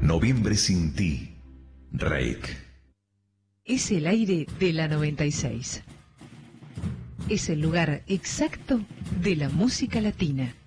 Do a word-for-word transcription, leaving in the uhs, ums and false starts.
Noviembre sin ti, Reik. Es el aire de la noventa y seis. Es el lugar exacto de la música latina.